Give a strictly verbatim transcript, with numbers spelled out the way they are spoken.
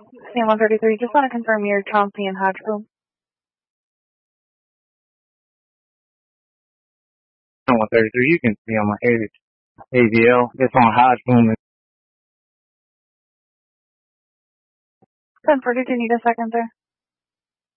C one thirty-three, just want to confirm your Chauncey and Hodge room. one thirty-three, you can see on my A V L. It's on Hodge room. ten forty, do you need a second, sir?